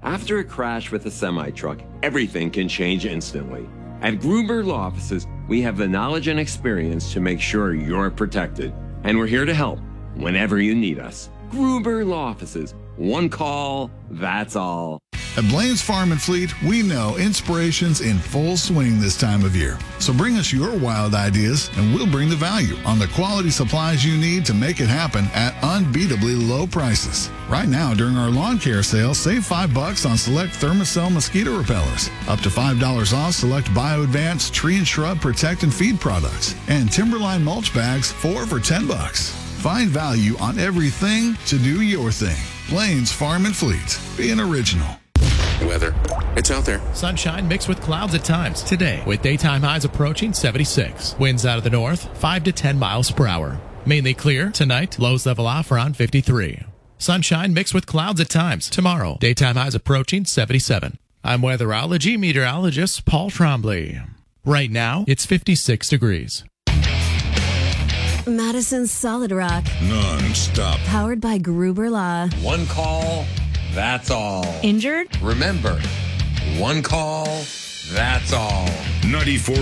After a crash with a semi-truck, everything can change instantly. At Gruber Law Offices, we have the knowledge and experience to make sure you're protected. And we're here to help whenever you need us. Gruber Law Offices. One call, that's all. At Blaine's Farm and Fleet, we know inspiration's in full swing this time of year. So bring us your wild ideas and we'll bring the value on the quality supplies you need to make it happen at unbeatably low prices. Right now, during our lawn care sale, save $5 on select Thermacell mosquito repellers, up to $5 off select BioAdvance tree and shrub protect and feed products, and Timberline mulch bags 4 for $10. Find value on everything to do your thing. Blaine's Farm and Fleet. Be an original. Weather. It's out there. Sunshine mixed with clouds at times today, with daytime highs approaching 76. Winds out of the north, 5 to 10 miles per hour. Mainly clear tonight, lows level off around 53. Sunshine mixed with clouds at times tomorrow. Daytime highs approaching 77. I'm weatherology meteorologist Paul Trombley. Right now, it's 56 degrees. Madison's Solid Rock. Non-stop. Powered by Gruber Law. One call, that's all. Injured? Remember, one call, that's all. 94